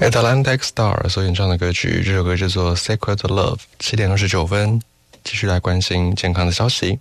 Atlantic Star 所演唱的歌曲，这首歌叫做 Sacred Love。 7点29分，继续来关心健康的消息。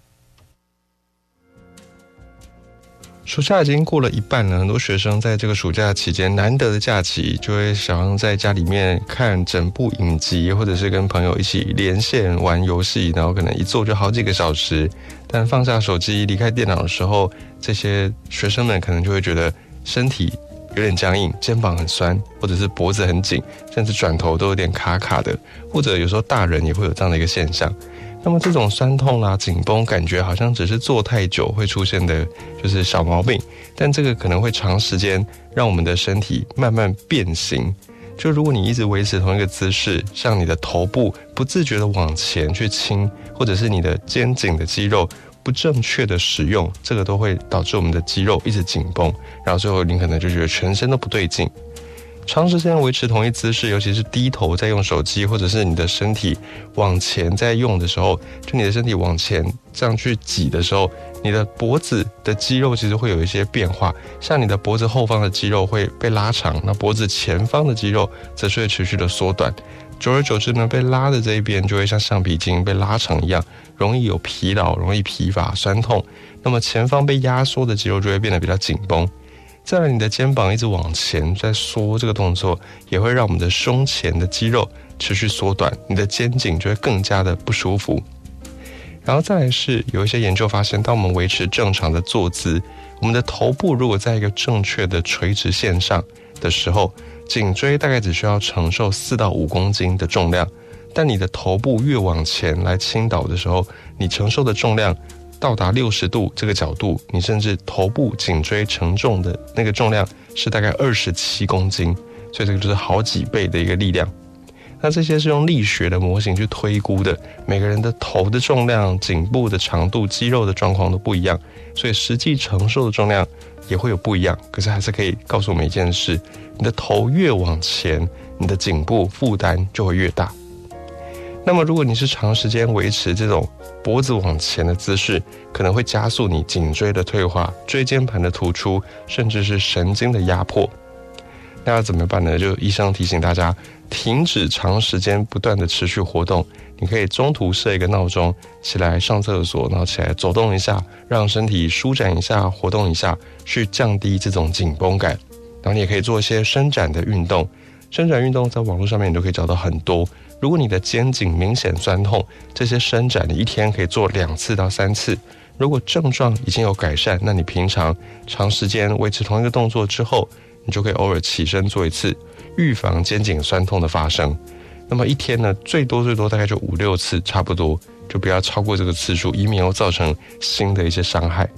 暑假已经过了一半了，很多学生在这个暑假期间难得的假期，就会想要在家里面看整部影集，或者是跟朋友一起连线玩游戏，然后可能一坐就好几个小时。但放下手机离开电脑的时候，这些学生们可能就会觉得身体有点僵硬，肩膀很酸，或者是脖子很紧，甚至转头都有点卡卡的，或者有时候大人也会有这样的一个现象。那么这种酸痛啦、紧绷感觉好像只是坐太久会出现的就是小毛病，但这个可能会长时间让我们的身体慢慢变形。就如果你一直维持同一个姿势，像你的头部不自觉的往前去倾，或者是你的肩颈的肌肉不正确的使用，这个都会导致我们的肌肉一直紧绷，然后最后你可能就觉得全身都不对劲。长时间维持同一姿势，尤其是低头在用手机，或者是你的身体往前在用的时候，就你的身体往前这样去挤的时候，你的脖子的肌肉其实会有一些变化，像你的脖子后方的肌肉会被拉长，那脖子前方的肌肉则是会持续的缩短。久而久之呢，被拉的这一边就会像橡皮筋被拉长一样，容易有疲劳，容易疲乏、酸痛。那么前方被压缩的肌肉就会变得比较紧绷。再来，你的肩膀一直往前在缩，这个动作也会让我们的胸前的肌肉持续缩短，你的肩颈就会更加的不舒服。然后再来是有一些研究发现，当我们维持正常的坐姿，我们的头部如果在一个正确的垂直线上的时候，颈椎大概只需要承受4到5公斤的重量，但你的头部越往前来倾倒的时候，你承受的重量到达60度这个角度，你甚至头部颈椎承重的那个重量是大概27公斤，所以这个就是好几倍的一个力量。那这些是用力学的模型去推估的，每个人的头的重量、颈部的长度、肌肉的状况都不一样，所以实际承受的重量也会有不一样。可是还是可以告诉我们一件事，你的头越往前，你的颈部负担就会越大。那么如果你是长时间维持这种脖子往前的姿势，可能会加速你颈椎的退化、椎间盘的突出，甚至是神经的压迫。那要怎么办呢？就医生提醒大家，停止长时间不断的持续活动。你可以中途设一个闹钟，起来上厕所，然后起来走动一下，让身体舒展一下、活动一下，去降低这种紧绷感。然后你也可以做一些伸展的运动，伸展运动在网络上面你都可以找到很多。如果你的肩颈明显酸痛，这些伸展你一天可以做2次到3次。如果症状已经有改善，那你平常长时间维持同一个动作之后，你就可以偶尔起身做一次，预防肩颈酸痛的发生。那么一天呢，最多大概就5、6次，差不多，就不要超过这个次数，以免又造成新的一些伤害。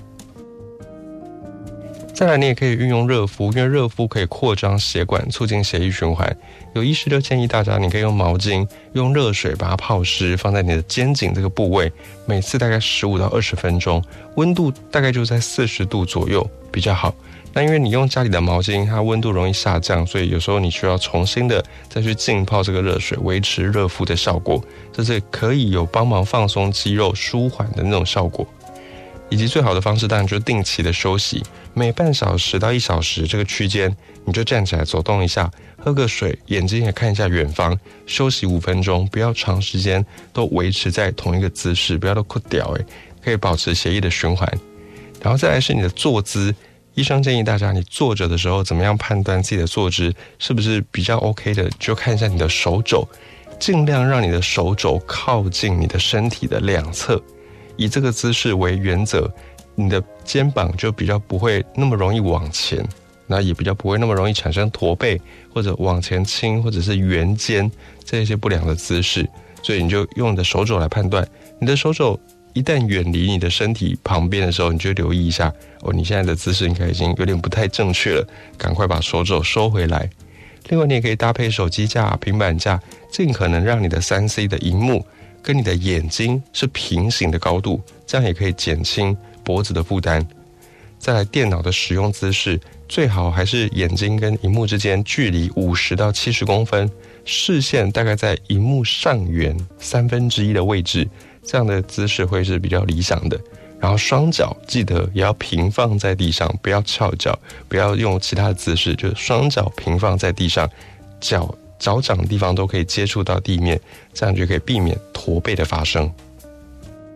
再来，你也可以运用热敷，因为热敷可以扩张血管，促进血液循环。有医师就建议大家，你可以用毛巾，用热水把它泡湿，放在你的肩颈这个部位，每次大概15到20分钟，温度大概就在40度左右比较好。那因为你用家里的毛巾，它温度容易下降，所以有时候你需要重新的再去浸泡这个热水，维持热敷的效果，这是可以有帮忙放松肌肉、舒缓的那种效果。以及最好的方式当然就是定期的休息，每半小时到1小时这个区间，你就站起来走动一下，喝个水，眼睛也看一下远方，休息5分钟，不要长时间都维持在同一个姿势，不要都哭掉，可以保持血液的循环。然后再来是你的坐姿，医生建议大家，你坐着的时候怎么样判断自己的坐姿是不是比较 OK 的，就看一下你的手肘，尽量让你的手肘靠近你的身体的2侧，以这个姿势为原则，你的肩膀就比较不会那么容易往前，那也比较不会那么容易产生驼背或者往前倾或者是圆肩这些不良的姿势。所以你就用你的手肘来判断，你的手肘一旦远离你的身体旁边的时候，你就留意一下，你现在的姿势应该已经有点不太正确了，赶快把手肘收回来。另外你也可以搭配手机架、平板架，尽可能让你的3C 的萤幕跟你的眼睛是平行的高度，这样也可以减轻脖子的负担。再来，电脑的使用姿势最好还是眼睛跟萤幕之间距离50到70公分，视线大概在萤幕上缘1/3的位置，这样的姿势会是比较理想的。然后双脚记得也要平放在地上，不要翘脚，不要用其他的姿势，就是双脚平放在地上， 脚掌的地方都可以接触到地面，这样就可以避免驼背的发生。